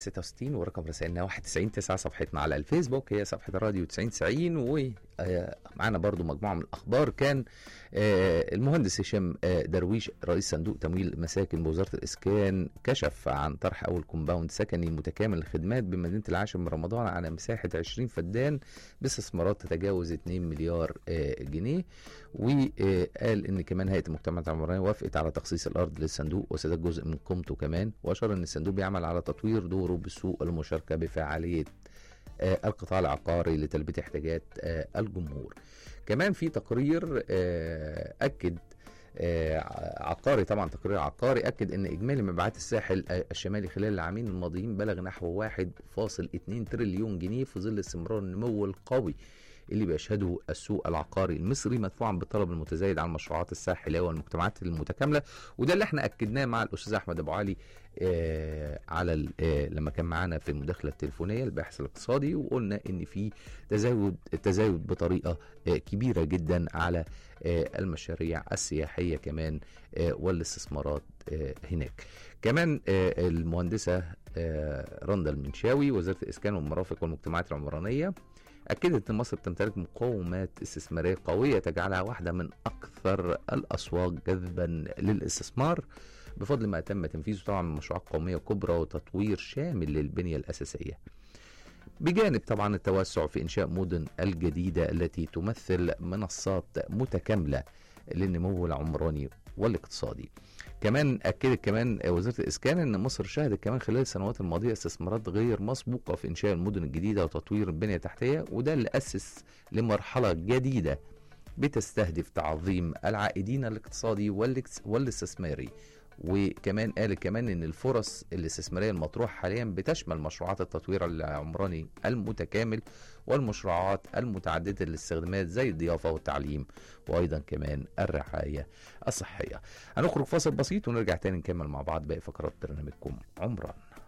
66 ورقم رسائلنا 91 9. صفحتنا على الفيسبوك هي صفحة الراديو 9090. ومعانا برضو مجموعة من الأخبار. كان المهندس هشام درويش رئيس صندوق تمويل مساكن بوزارة الإسكان كشف عن طرح أول كومباوند سكني متكامل الخدمات بمدينة العاشر من رمضان على مساحة 20 فدان باستثمارات تتجاوز 2 مليار جنيه. وقال إن كمان هيئة المجتمعات العمرانية وافقت على تخصيص الأرض للصندوق وسداد جزء من قيمته كمان، وأشار إن الصندوق بيعمل على تطوير دوره بالسوق المشاركة بفعالية القطاع العقاري لتلبية احتياجات الجمهور. كمان في تقرير أكد عقاري، طبعا تقرير عقاري أكد أن إجمالي مبيعات الساحل الشمالي خلال العامين الماضيين بلغ نحو 1.2 تريليون جنيه في ظل استمرار النمو القوي اللي بيشهده السوق العقاري المصري، مدفوعا بالطلب المتزايد على المشروعات الساحليه والمجتمعات المتكامله. وده اللي احنا اكدناه مع الاستاذ احمد ابو علي على لما كان معانا في المداخله التليفونيه الباحث الاقتصادي، وقلنا ان في تزايد بطريقه كبيره جدا على المشاريع السياحيه كمان والاستثمارات هناك. كمان المهندسه رندا المنشاوي وزيره الاسكان والمرافق والمجتمعات العمرانيه أكدت أن مصر تمتلك مقومات استثمارية قوية تجعلها واحدة من أكثر الأسواق جذبا للاستثمار، بفضل ما تم تنفيذه طبعا من مشروعات قومية كبرى وتطوير شامل للبنية الأساسية، بجانب طبعا التوسع في إنشاء مدن الجديدة التي تمثل منصات متكاملة للنمو العمراني والاقتصادي. كمان أكدت كمان وزارة الإسكان أن مصر شهدت كمان خلال السنوات الماضية استثمارات غير مسبوقة في إنشاء المدن الجديدة وتطوير البنية التحتية، وده اللي أسس لمرحلة جديدة بتستهدف تعظيم العائدين الاقتصادي والاستثماري. وكمان قال كمان ان الفرص الاستثماريه المطروحه حاليا بتشمل مشروعات التطوير العمراني المتكامل والمشروعات المتعدده الاستخدامات زي الضيافه والتعليم وايضا كمان الرعايه الصحيه. هنخرج فاصل بسيط ونرجع تاني نكمل مع بعض باقي فقرات برنامجكم عمران.